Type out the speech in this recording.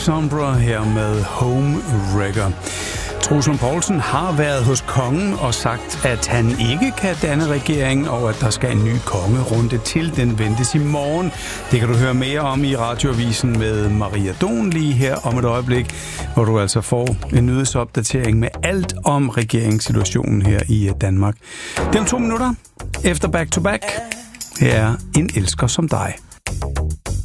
Alexandra her med Home Wrecker. Troels Lund Poulsen har været hos kongen og sagt, at han ikke kan danne regering, og at der skal en ny kongerunde til. Den ventes i morgen. Det kan du høre mere om i Radioavisen med Maria Don lige her om et øjeblik, hvor du altså får en nyhedsopdatering med alt om regeringssituationen her i Danmark. Det er om 2 minutter efter Back to Back. Her er En elsker som dig.